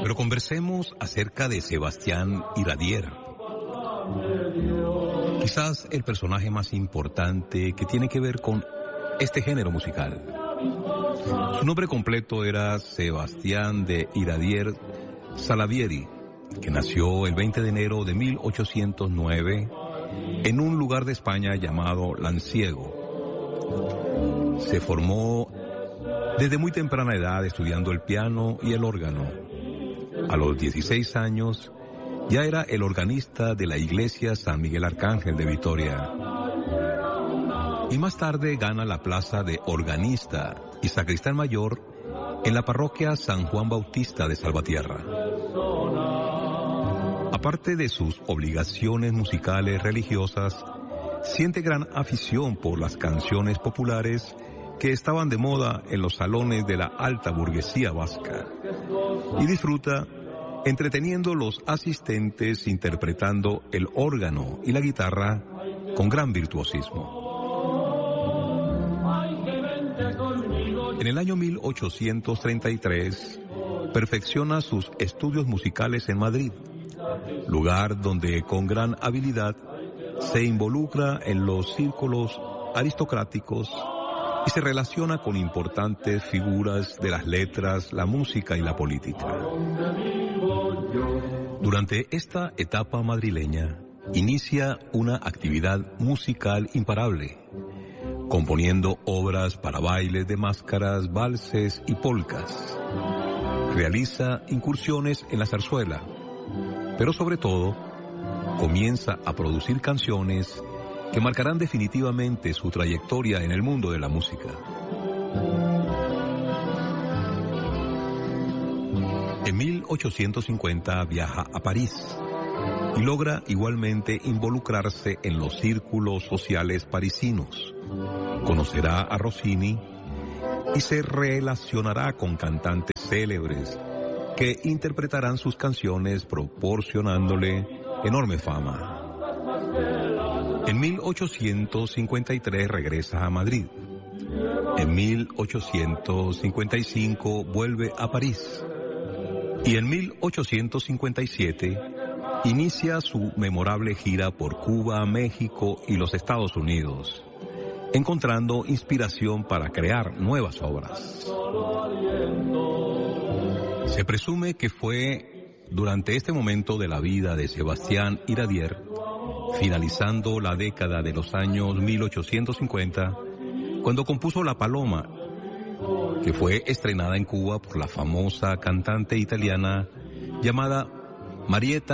Pero conversemos acerca de Sebastián Iradier. Quizás el personaje más importante que tiene que ver con este género musical. Su nombre completo era Sebastián de Iradier Salavieri, que nació el 20 de enero de 1809 en un lugar de España llamado Lanciego. Se formó desde muy temprana edad estudiando el piano y el órgano. A los 16 años ya era el organista de la iglesia San Miguel Arcángel de Vitoria. Y más tarde gana la plaza de organista y sacristán mayor en la parroquia San Juan Bautista de Salvatierra. Aparte de sus obligaciones musicales religiosas, siente gran afición por las canciones populares que estaban de moda en los salones de la alta burguesía vasca, y disfruta entreteniendo los asistentes interpretando el órgano y la guitarra con gran virtuosismo. En el año 1833 perfecciona sus estudios musicales en Madrid, lugar donde con gran habilidad se involucra en los círculos aristocráticos y se relaciona con importantes figuras de las letras, la música y la política. Durante esta etapa madrileña inicia una actividad musical imparable, componiendo obras para bailes de máscaras, valses y polcas. Realiza incursiones en la zarzuela, pero sobre todo comienza a producir canciones que marcarán definitivamente su trayectoria en el mundo de la música. En 1850 viaja a París y logra igualmente involucrarse en los círculos sociales parisinos. Conocerá a Rossini y se relacionará con cantantes célebres que interpretarán sus canciones proporcionándole enorme fama. En 1853 regresa a Madrid. En 1855 vuelve a París. Y en 1857 inicia su memorable gira por Cuba, México y los Estados Unidos, encontrando inspiración para crear nuevas obras. Se presume que fue durante este momento de la vida de Sebastián Iradier, finalizando la década de los años 1850, cuando compuso La Paloma, que fue estrenada en Cuba por la famosa cantante italiana llamada Marietta